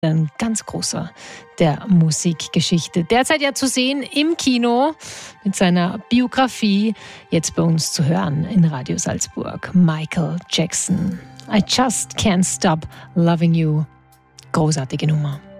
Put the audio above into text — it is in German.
Ein ganz großer der Musikgeschichte. Derzeit ja zu sehen im Kino mit seiner Biografie. Jetzt bei uns zu hören in Radio Salzburg. Michael Jackson. I just can't stop loving you. Großartige Nummer.